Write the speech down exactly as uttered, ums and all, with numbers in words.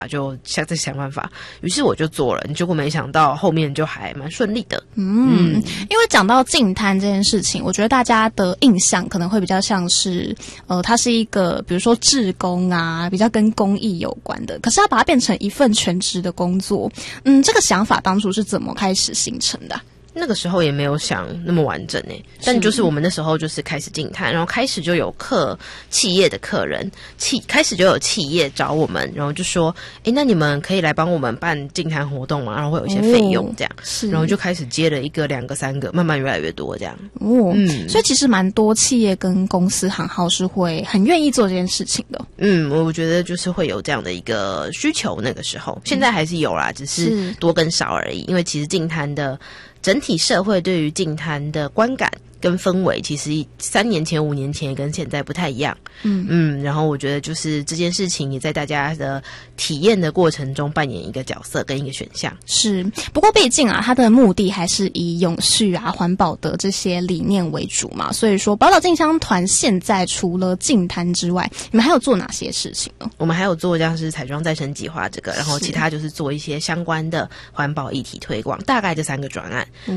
就想再想办法，于是我就做了，结果没想到后面就还蛮顺利的。 嗯，嗯因为讲到净滩这件事情，我觉得大家的印象可能会比较像是，呃，它是一个比如说志工啊，比较跟公益有关的，可是要把它变成一份全职的工作，嗯，这个想法当初是怎么开始形成的啊？ 那个时候也没有想那么完整诶，但就是我们那时候就是开始净滩，然后开始就有客企业的客人，企开始就有企业找我们，然后就说，诶，那你们可以来帮我们办净滩活动吗？然后会有一些费用这样， 是， 然后就开始接了一个、两个、三个，慢慢越来越多这样。 哦，嗯，所以其实蛮多企业跟公司行号是会很愿意做这件事情的。 嗯，我觉得就是会有这样的一个需求，那个时候现在还是有啦，只是多跟少而已。因为其实净滩的整体社会对于净滩的观感跟氛围，其实三年前、五年前也跟现在不太一样。嗯嗯，然后我觉得就是这件事情也在大家的体验的过程中扮演一个角色跟一个选项。 是，不过毕竟啊，它的目的还是以永续啊、环保的这些理念为主嘛。所以说，宝岛进香团现在除了净滩之外，你们还有做哪些事情呢？ 我们还有做像是彩妆再生计划这个，然后其他就是做一些相关的环保议题推广，大概这三个专案。